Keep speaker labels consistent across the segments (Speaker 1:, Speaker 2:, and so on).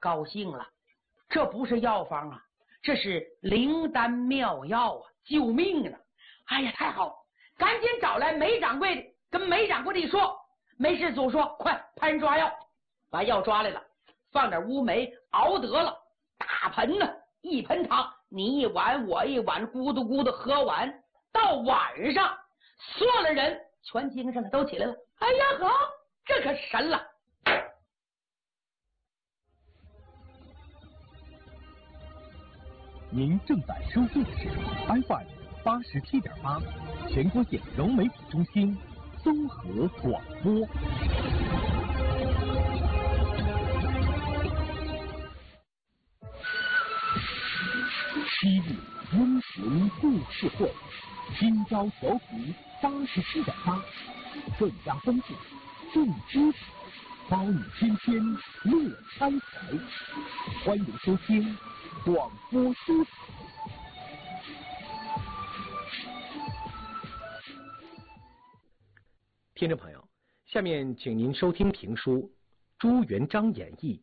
Speaker 1: 高兴了，这不是药方啊，这是灵丹妙药啊，救命啊！哎呀，太好了，赶紧找来梅掌柜的，跟梅掌柜的一说，梅师祖说快派人抓药，把药抓来了，放点乌梅熬得了，大盆呢，一盆汤，你一碗我一碗，咕嘟咕嘟喝完，到晚上所有的人全精神了，都起来了。哎呀呵，这可神了！
Speaker 2: 您正在收听的是 FM 87.8全国县融媒体中心综合广播。西域音频故事会，今朝调频87.8，更加丰富，更知识，包你天天乐开怀。欢迎收听广播书场。听众朋友，下面请您收听评书《朱元璋演义》。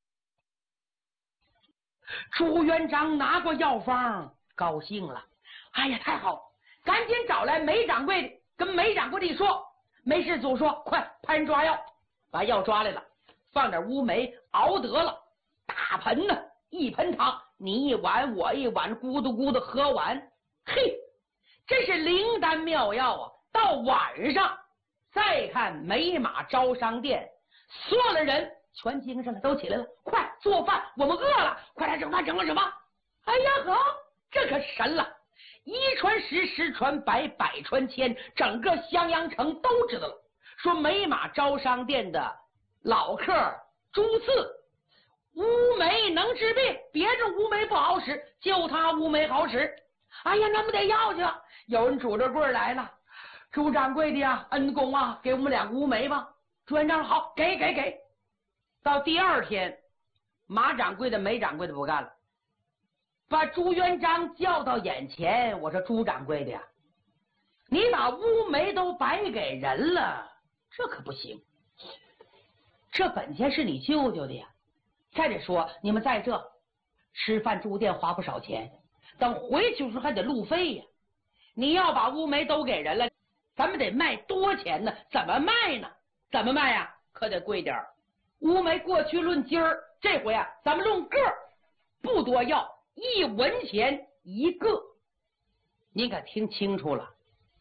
Speaker 1: 朱元璋拿过药方，高兴了，哎呀，太好了，赶紧找来梅掌柜的，跟梅掌柜的一说，梅师祖说快派人抓药，把药抓来了，放点乌梅熬得了，大盆呢，一盆汤，你一碗我一碗，咕嘟咕嘟喝完，嘿，这是灵丹妙药啊！到晚上再看美马招商店，所有的人全精神了，都起来了，快做饭，我们饿了，快来整饭，整个什么？哎呀呵，这可神了！一传十，十传百，百传千，整个襄阳城都知道了，说美马招商店的老客朱四乌梅能治病，别种乌梅不好使，就他乌梅好使。哎呀，那不得要去啊！有人拄着棍来了，朱掌柜的呀，恩公啊，给我们2个乌梅吧。朱元璋好，给。到第二天，马掌柜的、梅掌柜的不干了，把朱元璋叫到眼前。我说朱掌柜的呀，你把乌梅都白给人了，这可不行。这本钱是你舅舅的呀。再者说，你们在这吃饭住店花不少钱，等回去时还得路费呀。你要把乌梅都给人了，咱们得卖多钱呢？怎么卖呢？怎么卖呀？可得贵点儿。乌梅过去论斤儿，这回啊，咱们论个儿，不多要，1文钱一个。您可听清楚了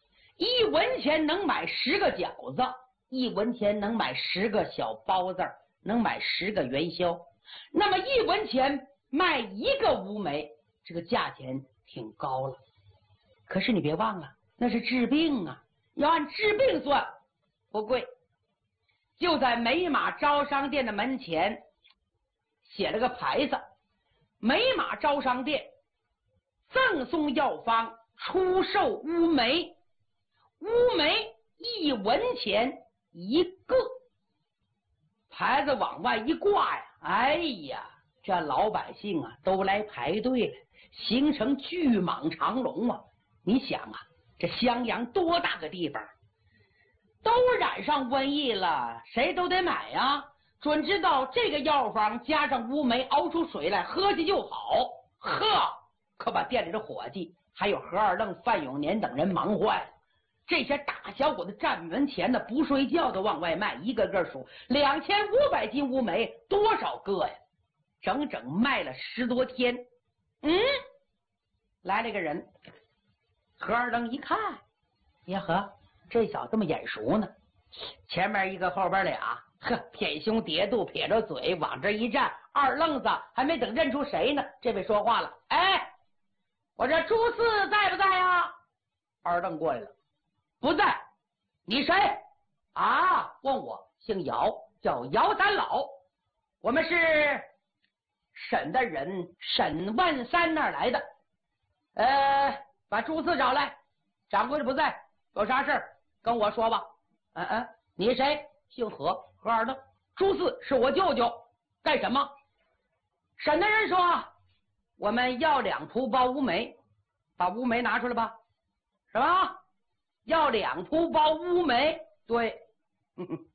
Speaker 1: ，1文钱能买10个饺子，1文钱能买10个小包子，能买10个元宵。那么1文钱卖1个乌梅，这个价钱挺高了。可是你别忘了，那是治病啊，要按治病算，不贵。就在美马招商店的门前写了个牌子，美马招商店赠送药方，出售乌梅，乌梅1文钱一个。牌子往外一挂呀，哎呀，这老百姓啊都来排队了，形成巨蟒长龙啊！你想啊，这襄阳多大个地方，都染上瘟疫了，谁都得买呀。准知道这个药方加上乌梅熬出水来，喝去就好。呵，可把店里的伙计还有何二愣、范永年等人忙坏了。这些大小伙子站门前的不睡觉的往外卖，一个个数2500斤乌梅，多少个呀？整整卖了10多天。来了个人，何二愣一看，呀呵，这小子这么眼熟呢，前面一个后边俩，呵，撇胸叠肚撇着嘴往这一站，二愣子还没等认出谁呢，这位说话了，哎，我这朱四在不在呀？二愣过来了，不在。你谁啊？问我姓姚，叫姚三老，我们是沈的人，沈万三那儿来的。把朱四找来。掌柜的不在，有啥事儿跟我说吧。你谁？姓何，何二愣。朱四是我舅舅。干什么？沈的人说我们要2铺包乌梅，把乌梅拿出来吧。什么？要2铺包乌梅？对。